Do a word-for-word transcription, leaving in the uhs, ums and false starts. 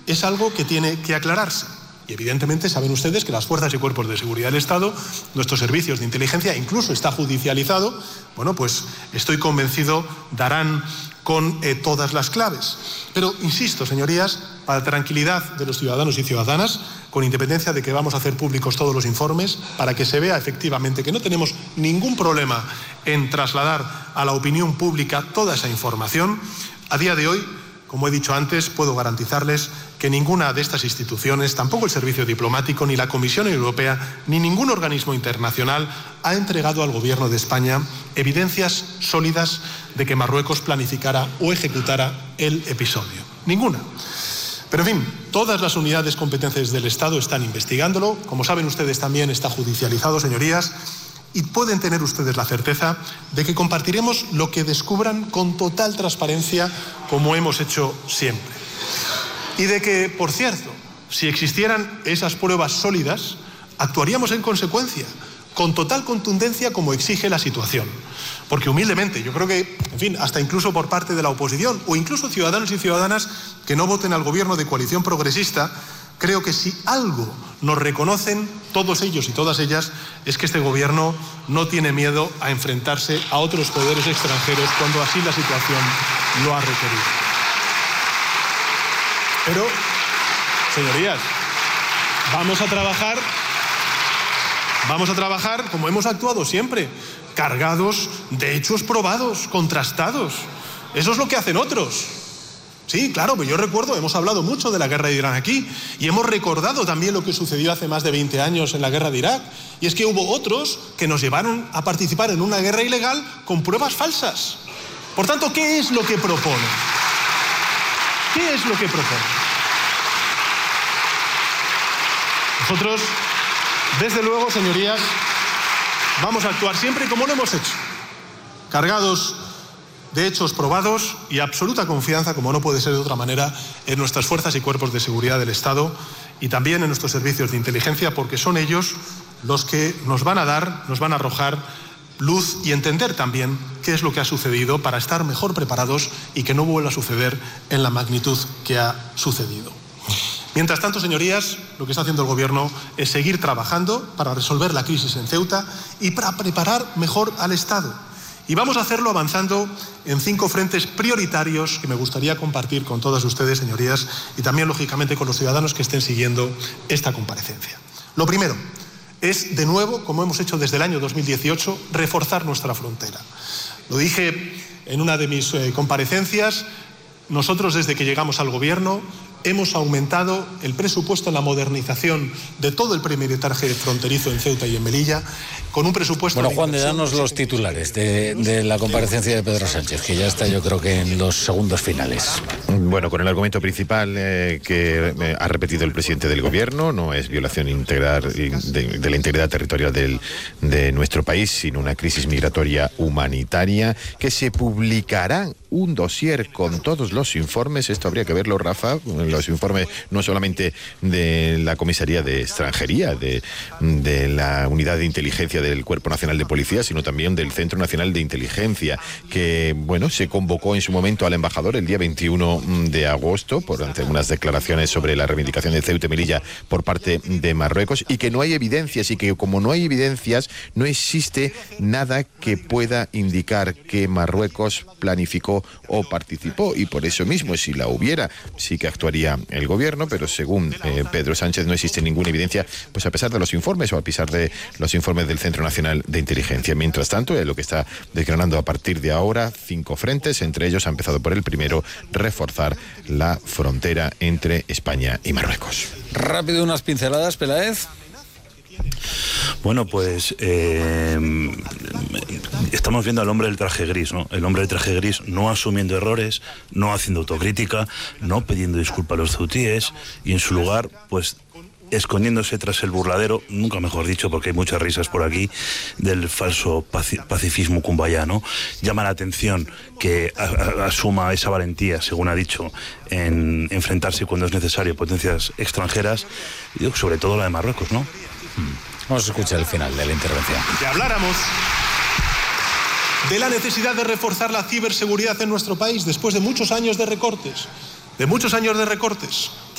es algo que tiene que aclararse. Y evidentemente saben ustedes que las fuerzas y cuerpos de seguridad del Estado, nuestros servicios de inteligencia, incluso está judicializado, bueno, pues estoy convencido darán con eh, todas las claves. Pero, insisto, señorías, para tranquilidad de los ciudadanos y ciudadanas, con independencia de que vamos a hacer públicos todos los informes, para que se vea efectivamente que no tenemos ningún problema en trasladar a la opinión pública toda esa información, a día de hoy, como he dicho antes, puedo garantizarles que ninguna de estas instituciones, tampoco el Servicio Diplomático, ni la Comisión Europea, ni ningún organismo internacional ha entregado al Gobierno de España evidencias sólidas de que Marruecos planificara o ejecutara el episodio. Ninguna. Pero, en fin, todas las unidades competentes del Estado están investigándolo. Como saben ustedes, también está judicializado, señorías, y pueden tener ustedes la certeza de que compartiremos lo que descubran con total transparencia, como hemos hecho siempre. Y de que, por cierto, si existieran esas pruebas sólidas, actuaríamos en consecuencia, con total contundencia como exige la situación. Porque humildemente, yo creo que, en fin, hasta incluso por parte de la oposición, o incluso ciudadanos y ciudadanas que no voten al gobierno de coalición progresista, creo que si algo nos reconocen todos ellos y todas ellas es que este gobierno no tiene miedo a enfrentarse a otros poderes extranjeros cuando así la situación lo ha requerido. Pero, señorías, vamos a trabajar, vamos a trabajar como hemos actuado siempre, cargados de hechos probados, contrastados. Eso es lo que hacen otros. Sí, claro, pero yo recuerdo, hemos hablado mucho de la guerra de Irán aquí y hemos recordado también lo que sucedió hace más de veinte años en la guerra de Irak. Y es que hubo otros que nos llevaron a participar en una guerra ilegal con pruebas falsas. Por tanto, ¿qué es lo que proponen? ¿Qué es lo que proponen? Nosotros, desde luego, señorías, vamos a actuar siempre como lo hemos hecho, cargados de hechos probados y absoluta confianza, como no puede ser de otra manera, en nuestras fuerzas y cuerpos de seguridad del Estado y también en nuestros servicios de inteligencia, porque son ellos los que nos van a dar, nos van a arrojar luz y entender también qué es lo que ha sucedido para estar mejor preparados y que no vuelva a suceder en la magnitud que ha sucedido. Mientras tanto, señorías, lo que está haciendo el Gobierno es seguir trabajando para resolver la crisis en Ceuta y para preparar mejor al Estado. Y vamos a hacerlo avanzando en cinco frentes prioritarios que me gustaría compartir con todas ustedes, señorías, y también, lógicamente, con los ciudadanos que estén siguiendo esta comparecencia. Lo primero es, de nuevo, como hemos hecho desde el año dos mil dieciocho, reforzar nuestra frontera. Lo dije en una de mis eh, comparecencias, nosotros desde que llegamos al Gobierno hemos aumentado el presupuesto en la modernización de todo el peritaje fronterizo en Ceuta y en Melilla, con un presupuesto... Bueno, Juan, de danos los titulares de, de la comparecencia de Pedro Sánchez, que ya está, yo creo que en los segundos finales. Bueno, con el argumento principal eh, que eh, ha repetido el presidente del Gobierno, no es violación integral de, de la integridad territorial del, de nuestro país, sino una crisis migratoria humanitaria, que se publicará un dossier con todos los informes. Esto habría que verlo, Rafa, los informes no solamente de la Comisaría de Extranjería, de, de la Unidad de Inteligencia del Cuerpo Nacional de Policía, sino también del Centro Nacional de Inteligencia, que, bueno, se convocó en su momento al embajador el día veintiuno de agosto por ante unas declaraciones sobre la reivindicación de Ceuta y Melilla por parte de Marruecos, y que no hay evidencias, y que como no hay evidencias, no existe nada que pueda indicar que Marruecos planificó o participó, y por eso mismo, si la hubiera, sí que actuaría el Gobierno, pero según eh, Pedro Sánchez no existe ninguna evidencia, pues a pesar de los informes o a pesar de los informes del Centro Nacional de Inteligencia. Mientras tanto, eh, lo que está desgranando a partir de ahora cinco frentes, entre ellos ha empezado por el primero, reforzar la frontera entre España y Marruecos. Rápido, unas pinceladas, Peláez. Bueno, pues eh, estamos viendo al hombre del traje gris, ¿no? El hombre del traje gris no asumiendo errores, no haciendo autocrítica, no pidiendo disculpas a los ceutíes, y en su lugar, pues escondiéndose tras el burladero, nunca mejor dicho, porque hay muchas risas por aquí, del falso pacifismo cumbayano. Llama la atención que a, a, asuma esa valentía, según ha dicho, en enfrentarse cuando es necesario a potencias extranjeras, y sobre todo la de Marruecos, ¿no? Vamos a escuchar el final de la intervención. Que habláramos de la necesidad de reforzar la ciberseguridad en nuestro país después de muchos años de recortes, de muchos años de recortes.